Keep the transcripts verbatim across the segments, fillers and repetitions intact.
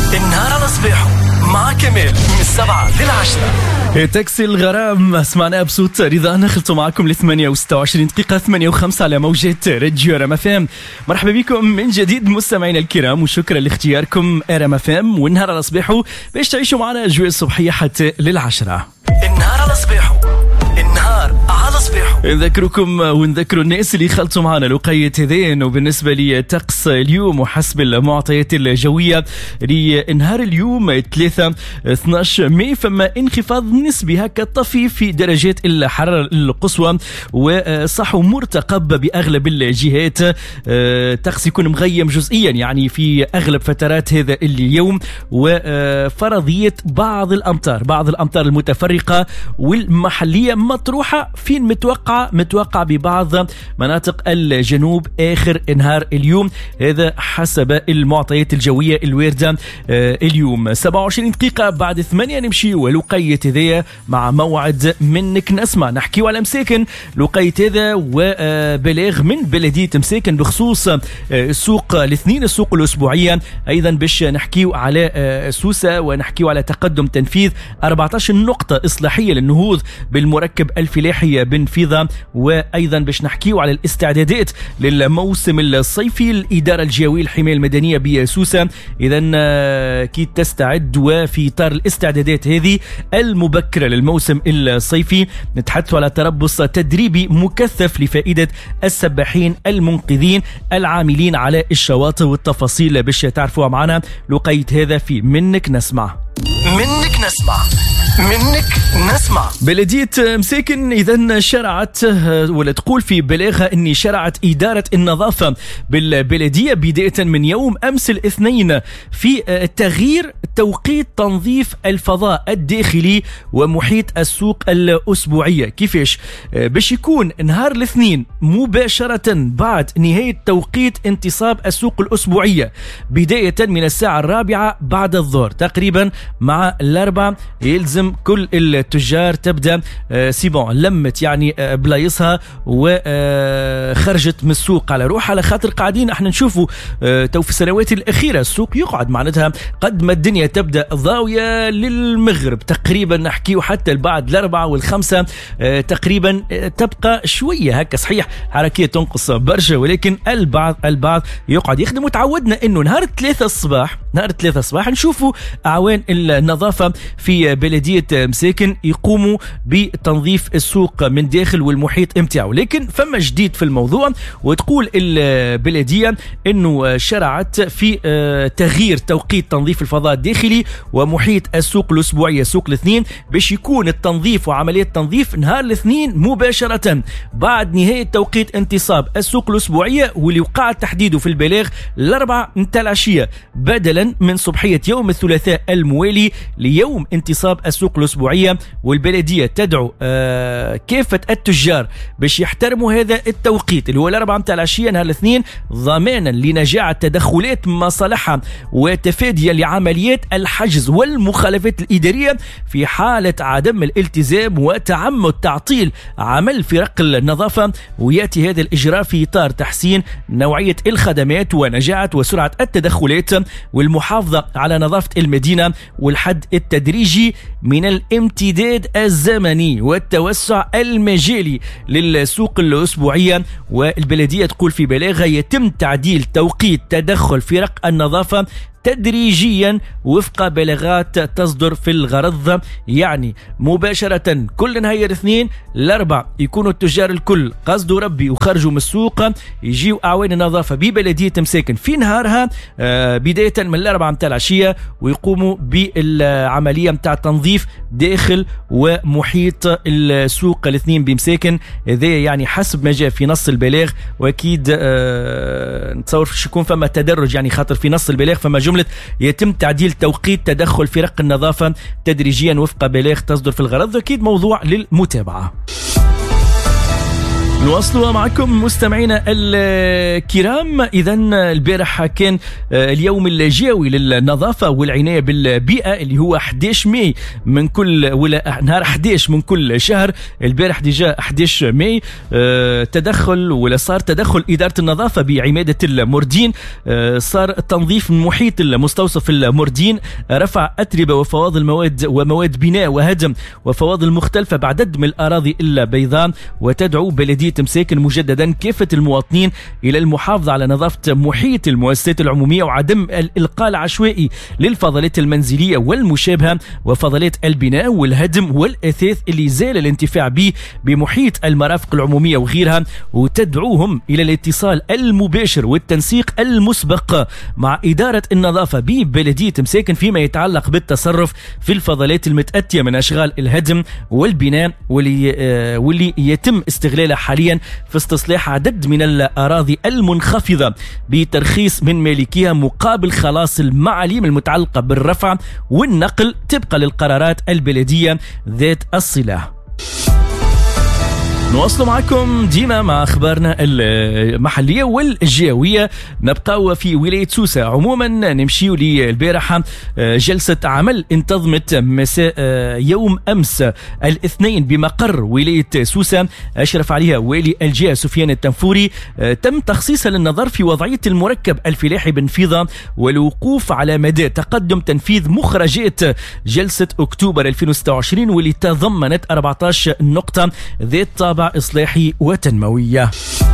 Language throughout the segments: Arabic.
النهار على صباحه مع كمال من السبعة للعشرة. تاكسي الغرام سمعنا بصوت رضا نخلطوا معكم ل ثمانية وستة وعشرين دقيقة ثمانية وخمسة على موجات راديو رام اف ام. مرحبا بكم من جديد مستمعينا الكرام وشكرا لاختياركم رام اف ام والنهار على صباحه باش تعيشوا معنا أجواء الصبحية حتى للعشرة. النهار على صباحه النهار على صباحه. نذكركم ونذكروا الناس اللي خلطوا معنا لقية هذين. وبالنسبة لي طقس اليوم وحسب المعطيات الجوية لنهار اليوم ثلاثة اثناش ماي فما انخفاض نسبي هكا طفيف في درجات الحرارة القصوى وصح مرتقب بأغلب الجهات. طقس يكون مغيم جزئيا يعني في أغلب فترات هذا اليوم وفرضية بعض الأمطار بعض الأمطار المتفرقة والمحلية مطروحة فين متوقع متوقع ببعض مناطق الجنوب آخر نهار اليوم. هذا حسب المعطيات الجوية الواردة اليوم. سبعة وعشرين دقيقة بعد ثمانية نمشي ولقية هذا مع موعد منك نسمع نحكيو على مساكن لقية هذا وبلاغ من بلدية مساكن بخصوص السوق الاثنين السوق الأسبوعية. أيضا باش نحكيو على سوسة ونحكيو على تقدم تنفيذ أربعة عشر نقطة إصلاحية للنهوض بالمركب الفلاحي بنفيذة. وأيضا باش نحكيو على الاستعدادات للموسم الصيفي. الإدارة الجوية الحماية المدنية بسوسة إذا كي تستعد وفي إطار الاستعدادات هذه المبكرة للموسم الصيفي نتحدث على تربص تدريبي مكثف لفائدة السباحين المنقذين العاملين على الشواطئ. والتفاصيل باش تعرفوها معنا لقيت هذا في منك نسمع منك نسمع منك نسمع. بلدية مساكن إذن شرعت ولا تقول في بلاغها أني شرعت إدارة النظافة بالبلدية بداية من يوم أمس الاثنين في تغيير توقيت تنظيف الفضاء الداخلي ومحيط السوق الأسبوعية. كيفاش؟ باش يكون نهار الاثنين مباشرة بعد نهاية توقيت انتصاب السوق الأسبوعية بداية من الساعة الرابعة بعد الظهر تقريبا مع الأربعة يلزم كل التجار تبدأ سيبون لمت يعني بلايصها وخرجت من السوق على روح على خاطر قاعدين احنا نشوفوا تو في السنوات الأخيرة السوق يقعد معناتها قد ما الدنيا تبدأ ضاوية للمغرب تقريبا نحكيه حتى البعد الأربعة والخمسة تقريبا تبقى شوية هكا صحيح حركية تنقص برشا ولكن البعض البعض يقعد يخدم. وتعودنا انه نهار الثلاثة الصباح نهار الثلاثة الصباح نشوفوا أعوان النظافة في بلدية مساكن يقوموا بتنظيف السوق من داخل والمحيط امتاعه. لكن فما جديد في الموضوع وتقول البلدية انه شرعت في تغيير توقيت تنظيف الفضاء الداخلي ومحيط السوق الأسبوعية سوق الاثنين باش يكون التنظيف وعملية التنظيف نهار الاثنين مباشرة بعد نهاية توقيت انتصاب السوق الأسبوعية واللي وقع تحديده في البلاغ الأربعة متاع العشية بدلا من صبحية يوم الثلاثاء الموالي ليوم انتصاب السوق الأسبوعية. والبلدية تدعو آه كافة التجار باش يحترموا هذا التوقيت اللي هو الأربعة متاع العشية نهار الاثنين ضمانا لنجاعة تدخلات مصالحها وتفاديا لعمليات الحجز والمخالفات الإدارية في حالة عدم الالتزام وتعمد تعطيل عمل فرق النظافة. ويأتي هذا الإجراء في إطار تحسين نوعية الخدمات ونجاعة وسرعة التدخلات والمحافظة على نظافة المدينة والحد التدريجي من الامتداد الزمني والتوسع المجالي للسوق الأسبوعية. والبلدية تقول في بلاغها يتم تعديل توقيت تدخل فرق النظافة تدريجيا وفق بلاغات تصدر في الغرض يعني مباشرة كل نهار اثنين الأربع يكونوا التجار الكل قصدوا ربي وخرجوا من السوق يجيوا أعوان النظافة ببلدية مساكن في نهارها بداية من الأربعة متاع العشية ويقوموا بالعملية متاع تنظيف داخل ومحيط السوق الاثنين بمساكن. هذا يعني حسب ما جاء في نص البلاغ وأكيد أه نتصور فيش يكون فما تدرج يعني خاطر في نص البلاغ فما جملة يتم تعديل توقيت تدخل فرق النظافة تدريجيا وفق بلاغ تصدر في الغرض. أكيد موضوع للمتابعة. نواصلوا معكم مستمعينا الكرام. إذا البارح كان اليوم الجوي للنظافة والعناية بالبيئة اللي هو أحد عشر ماي من كل ولا نهار أحد عشر من كل شهر. البارح ديجا أحد عشر ماي تدخل ولا صار تدخل إدارة النظافة بعمادة المردين، صار تنظيف محيط المستوصف المردين، رفع أتربة وفواضل مواد ومواد بناء وهدم وفواضل مختلفة بعد هدم الأراضي البيضاء. وتدعو بلدية مساكن مجددا كافة المواطنين إلى المحافظة على نظافة محيط المؤسسات العمومية وعدم الإلقاء العشوائي للفضلات المنزلية والمشابهة وفضلات البناء والهدم والأثاث اللي زال الانتفاع به بمحيط المرافق العمومية وغيرها. وتدعوهم إلى الاتصال المباشر والتنسيق المسبق مع إدارة النظافة ببلدية مساكن فيما يتعلق بالتصرف في الفضلات المتأتية من أشغال الهدم والبناء واللي, آه واللي يتم استغلالها حاليا في استصلاح عدد من الأراضي المنخفضة بترخيص من مالكيها مقابل خلاص المعاليم المتعلقة بالرفع والنقل طبقا للقرارات البلدية ذات الصلة. نواصل معكم ديما مع أخبارنا المحلية والجهوية. نبقى في ولاية سوسة. عموما نمشي للبارحة جلسة عمل انتظمت مساء يوم أمس الاثنين بمقر ولاية سوسة أشرف عليها والي الجهة سفيان التنفوري. تم تخصيصها للنظر في وضعية المركب الفلاحي بنفيضة والوقوف على مدى تقدم تنفيذ مخرجات جلسة أكتوبر ألفين وستة وعشرين واللي تضمنت أربعة عشر نقطة ذات طابع إصلاحي وتنموية.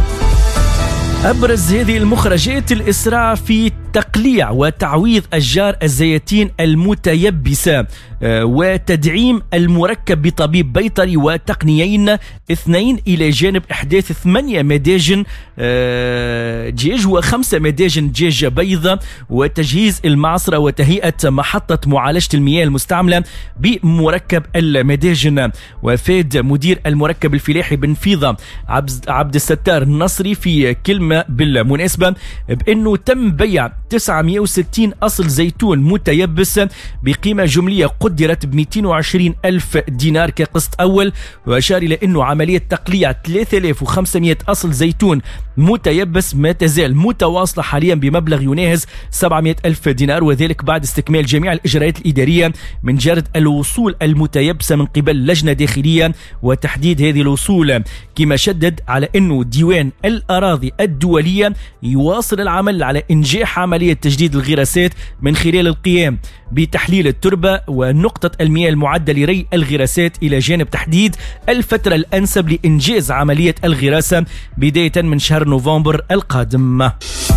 أبرز هذه المخرجات الإسراع في تقليع وتعويض أشجار الزيتين المتيبسة وتدعيم المركب بطبيب بيطري وتقنيين اثنين إلى جانب إحداث ثمانية مداجن دجاج وخمسة مداجن دجاج بيضة وتجهيز المعصرة وتهيئة محطة معالجة المياه المستعملة بمركب المداجن. وفاد مدير المركب الفلاحي بنفيضة عبد الستار النصري في كلمة بالمناسبة بأنه تم بيع تسعمائة وستين أصل زيتون متيبس بقيمة جملية قدرت ب مئتين وعشرين ألف دينار كقسط أول. وأشار إلى أنه عملية تقليع ثلاثة آلاف وخمسمائة أصل زيتون متيبس ما تزال متواصلة حاليا بمبلغ يناهز سبعمائة ألف دينار، وذلك بعد استكمال جميع الإجراءات الإدارية من جرد الوصول المتيبسة من قبل لجنة داخلية وتحديد هذه الوصول. كما شدد على أنه ديوان الأراضي الدولية يواصل العمل على إنجاح عملية تجديد الغراسات من خلال القيام بتحليل التربة ونقطة المياه المعدة لري الغراسات إلى جانب تحديد الفترة الأنسب لإنجاز عملية الغراسة بداية من شهر نوفمبر القادم.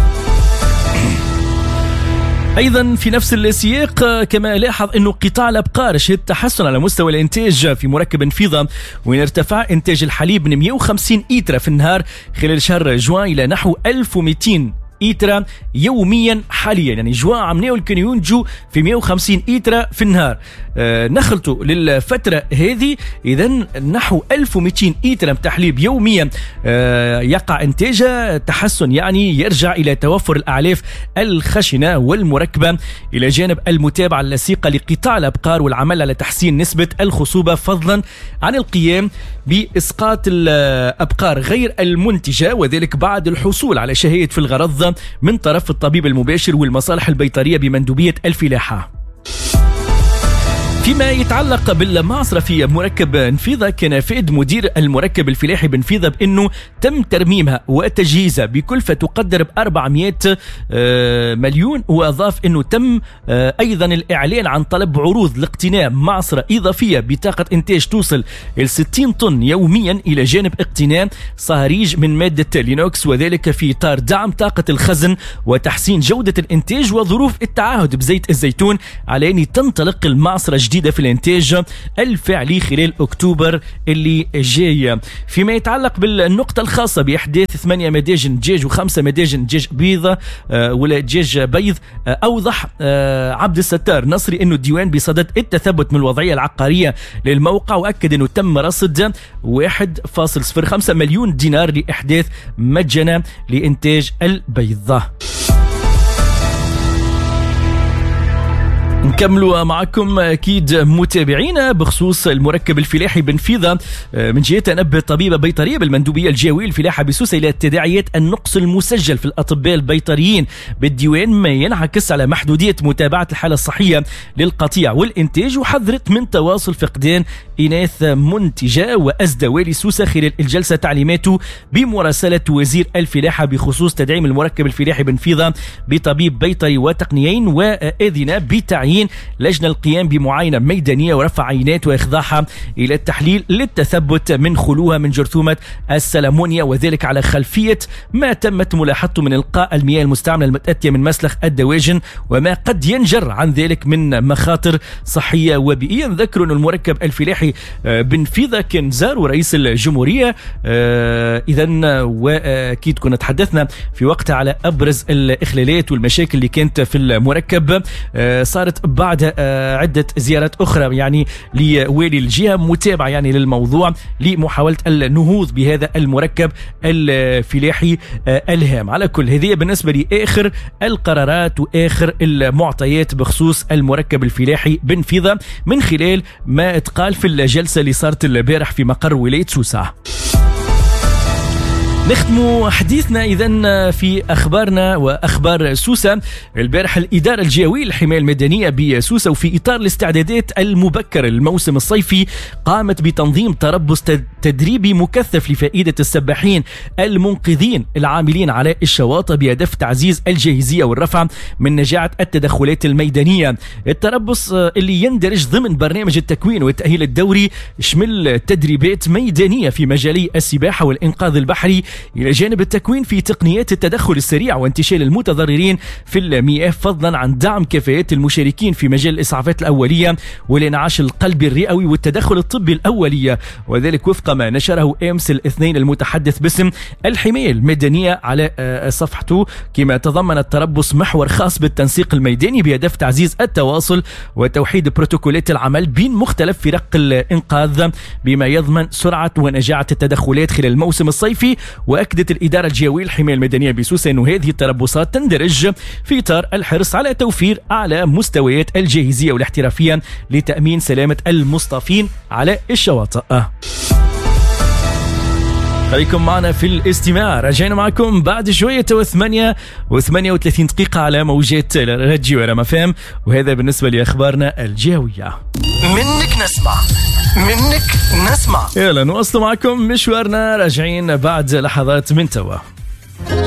أيضا في نفس السياق كما لاحظ أنه قطاع الأبقار شهد تحسن على مستوى الإنتاج في مركب انفيضة، وين ارتفع إنتاج الحليب من مئة وخمسين إيترا في النهار خلال شهر جوان إلى نحو ألف ومئتين إيترا يوميا حاليا. يعني جوا عمناو كانوا ينتجوا في مئة وخمسين إيترا في النهار. آه نخلطوا للفترة هذه إذا نحو ألف ومئتين إيترا تحليب يوميا آه يقع إنتاجها. تحسن يعني يرجع إلى توفر الأعلاف الخشنة والمركبة إلى جانب المتابعة اللصيقة لقطاع الأبقار والعمل على تحسين نسبة الخصوبة فضلا عن القيام بإسقاط الأبقار غير المنتجة، وذلك بعد الحصول على شهادة في الغرض من طرف الطبيب المباشر والمصالح البيطرية بمندوبية الفلاحة. فيما يتعلق بالمعصرة في مركب انفيضة كان فائد مدير المركب الفلاحي بنفيضة بأنه تم ترميمها وتجهيزها بكلفة تقدر ب أربعمائة مليون، وأضاف أنه تم أيضا الإعلان عن طلب عروض لاقتناء معصرة إضافية بطاقة إنتاج توصل إلى ستين طن يوميا إلى جانب اقتناء صهريج من مادة لينوكس، وذلك في إطار دعم طاقة الخزن وتحسين جودة الإنتاج وظروف التعهد بزيت الزيتون على أن تنطلق المعصرة جديدة في الانتاج الفعلي خلال أكتوبر اللي جاي. فيما يتعلق بالنقطة الخاصة بإحداث ثمانية مداجن دجاج وخمسة مداجن دجاج بيضة آه ولا دجاج بيض، آه أوضح آه عبد الستار نصري أنه الديوان بصدد التثبت من الوضعية العقارية للموقع، وأكد أنه تم رصد واحد فاصلة صفر خمسة مليون دينار لإحداث مجنة لإنتاج البيضة. نكملوا معكم أكيد متابعينا بخصوص المركب الفلاحي بنفيذة. من جهة نبه الطبيبة البيطرية بالمندوبية الجهوية الفلاحة بسوسة إلى تداعيات النقص المسجل في الأطباء البيطريين بالديوان، ما ينعكس على محدودية متابعة الحالة الصحية للقطيع والإنتاج، وحذرت من تواصل فقدان إناث منتجة. وأسدى والي سوسة خلال الجلسة تعليماته بمراسلة وزير الفلاحة بخصوص تدعيم المركب الفلاحي بنفيذة بطبيب بيطري وتقنيين، وأذن بتعيين لجنة القيام بمعاينة ميدانية ورفع عينات وإخضاعها إلى التحليل للتثبت من خلوها من جرثومة السلمونيا، وذلك على خلفية ما تمت ملاحظته من إلقاء المياه المستعملة المتأتية من مسلخ الدواجن وما قد ينجر عن ذلك من مخاطر صحية وبيئية. ذكروا أن المركب الفلاحي بنفيذة كان زار رئيس الجمهورية إذن، وأكيد كنا تحدثنا في وقتها على أبرز الإخلالات والمشاكل اللي كانت في المركب. صارت بعد عدة زيارات أخرى يعني لوالي الجهة متابعة يعني للموضوع لمحاولة النهوض بهذا المركب الفلاحي الهام. على كل هذه بالنسبة لآخر القرارات وآخر المعطيات بخصوص المركب الفلاحي بنفيذة من خلال ما اتقال في الجلسة اللي صارت البارح في مقر ولاية سوسة. نختم حديثنا إذن في أخبارنا وأخبار سوسة. البارح الإدارة الجهوية للحماية المدنية بسوسة وفي إطار الاستعدادات المبكرة للموسم الصيفي قامت بتنظيم تربص تدريبي مكثف لفائدة السباحين المنقذين العاملين على الشواطئ بهدف تعزيز الجاهزية والرفع من نجاعة التدخلات الميدانية. التربص اللي يندرج ضمن برنامج التكوين والتأهيل الدوري شمل تدريبات ميدانية في مجالي السباحة والإنقاذ البحري إلى جانب التكوين في تقنيات التدخل السريع وانتشال المتضررين في المياه، فضلا عن دعم كفاءات المشاركين في مجال الإسعافات الأولية والإنعاش القلبي الرئوي والتدخل الطبي الأولية، وذلك وفق ما نشره أمس الاثنين المتحدث باسم الحماية المدنية على صفحته. كما تضمن التربص محور خاص بالتنسيق الميداني بهدف تعزيز التواصل وتوحيد بروتوكولات العمل بين مختلف فرق الإنقاذ بما يضمن سرعة ونجاعة التدخلات خلال الموسم الصيفي. وأكدت الإدارة الجهوية للحماية المدنية بسوسة أن هذه التربصات تندرج في إطار الحرص على توفير أعلى مستويات الجاهزية والاحترافية لتأمين سلامة المصطافين على الشواطئ. خليكم معنا في الاستماع، رجعنا معكم بعد شوية وثمانية وثمانية وثلاثين دقيقة على موجات راديو رام اف ام، وهذا بالنسبة لأخبارنا الجهوية. منك نسمع منك نسمع يلا نواصل معكم مشوارنا، راجعين بعد لحظات من توا.